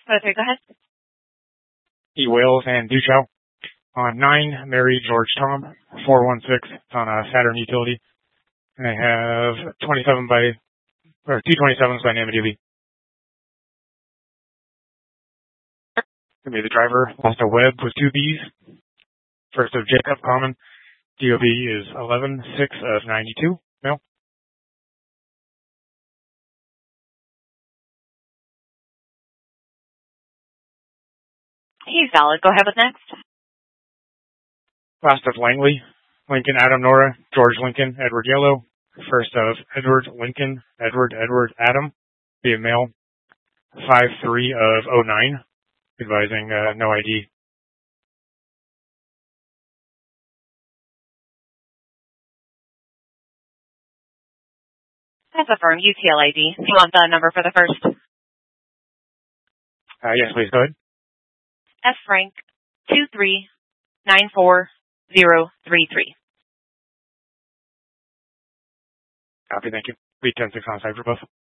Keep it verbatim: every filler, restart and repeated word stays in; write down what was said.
Okay, go ahead. E. Wales and Duchow. On nine, Mary George Tom, four one six. It's on a Saturn utility. And I have twenty-seven by, or two twenty-sevens by Namity Lee. Give me the driver. Lost a Webb with two B's. First of Jacob, common. D O B is eleven six of ninety-two. Male. He's valid. Go ahead with next. Last of Langley. Lincoln, Adam, Nora. George Lincoln, Edward Yellow. First of Edward Lincoln, Edward, Edward, Adam. Be a male. five three of oh nine. Advising uh, no I D. That's affirmed. U T L I D. You want the number for the first? Uh, yes, please. Go ahead. F Frank two three nine four zero three three. Copy. Thank you. B ten six on site for both.